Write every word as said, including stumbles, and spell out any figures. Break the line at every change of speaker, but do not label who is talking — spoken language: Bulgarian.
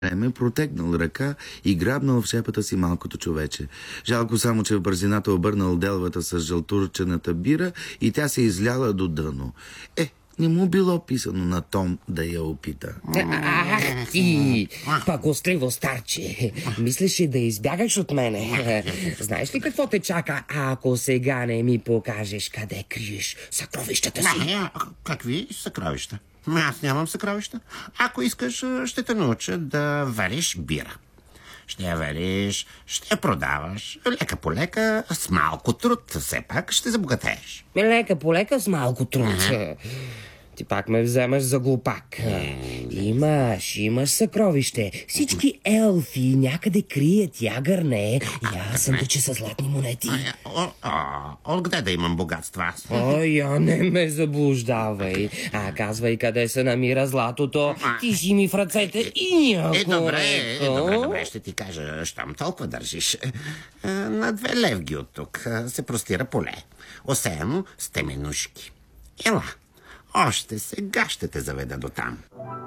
време протегнал ръка и грабнал в шепата си малкото човече. Жалко само, че в бързината обърнал делвата с жълтурчената бира и тя се изляла до дъно. Е, не му било писано на Том да я опита.
Ах ти, пакостливо старче. Мислеше да избягаш от мене. Знаеш ли какво те чака, ако сега не ми покажеш къде криеш съкровищата си?
А, какви съкровища? Аз нямам съкровища. Ако искаш, ще те науча да вариш бира. Ще я вариш, ще я продаваш. Лека по лека, с малко труд. Все пак ще забогатееш.
Лека по лека с малко труд. Ти пак ме вземаш за глупак. Имаш, имаш съкровище. Всички елфи някъде крият ягърне. И аз съм че са златни монети.
Откъде да имам богатства аз?
Ой, я не ме заблуждавай. А казвай къде се намира златото. Ти си ми в ръцете и някой.
Е, добре, е, добре, добре, ще ти кажа, щом толкова държиш. На две левги от тук се простира поле. Осеяно с теменушки. Ела. Още сега ще те заведа до там.